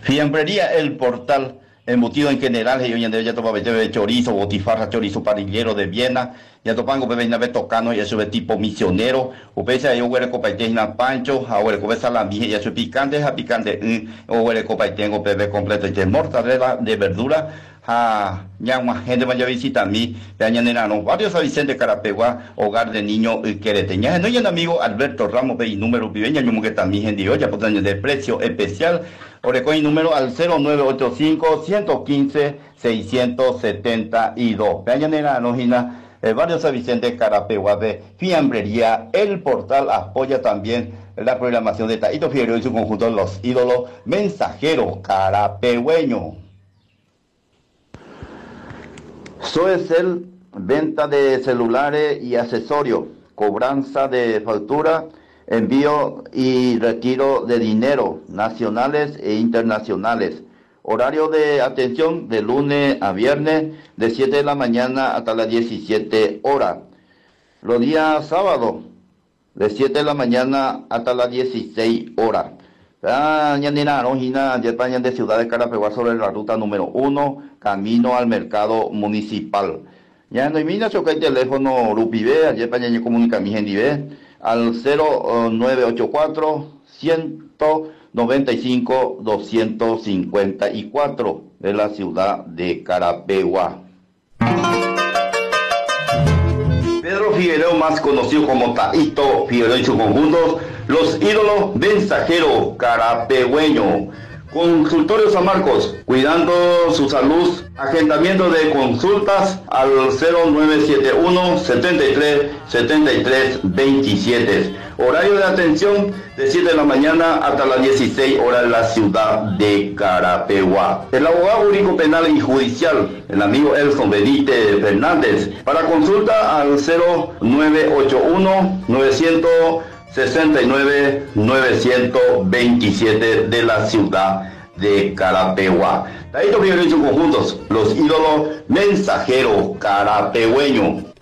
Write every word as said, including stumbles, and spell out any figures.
Fiambrería El Portal, embutido en general, y hoy en día ya topa de chorizo, botifarra, chorizo parrillero de Viena, ya topango bebé nave tocano, y eso de tipo misionero, upesa yo huele copaitena pancho, ahora copa salami, y eso picante, a picante, o huele copaitengo bebé completo, y mortadela de verdura, a ya una gente vaya a visitar mí, de añanenano, varios a Vicente Carapegua, hogar de niño y quereteña, no hay un amigo Alberto Ramos, ve y número viveña, yo que también en Dios, ya por años de precio especial, Orecoin número al cero nueve ocho cinco, uno uno cinco, seis siete dos. Peñanera, Nojina, eh, varios San Vicente Carapegua de Fiambrería. El Portal apoya también la programación de Taito Figueroa y su conjunto Los Ídolos Mensajeros Carapegüeño. Soecel, venta de celulares y accesorios, cobranza de factura, envío y retiro de dinero nacionales e internacionales. Horario de atención de lunes a viernes de siete de la mañana hasta las diecisiete horas. Los días sábados de siete de la mañana hasta las dieciséis horas. Ah, ya ni nada, no, Gina, ya España de Ciudad de Carapegua sobre la ruta número uno, camino al mercado municipal. Ya no hay mina, choca el teléfono Rupibe, ayer España ya comunica mi gente, al cero nueve ocho cuatro, ciento noventa y cinco, doscientos cincuenta y cuatro de la ciudad de Carapegua. Pedro Figueroa, más conocido como Taito Figueroa y sus conjuntos, Los Ídolos Mensajeros Carapegüeño. Consultorio San Marcos, cuidando su salud, agendamiento de consultas al cero nueve siete uno, setenta y tres, setenta y tres, veintisiete. Horario de atención de siete de la mañana hasta las dieciséis horas en la ciudad de Carapegua. El abogado jurídico penal y judicial, el amigo Elson Benítez Fernández, para consulta al cero nueve ocho uno, novecientos sesenta y nueve, novecientos veintisiete de la ciudad de Carapegua. Taito Figueroa y sus conjuntos, Los Ídolos Mensajeros Carapegüeño.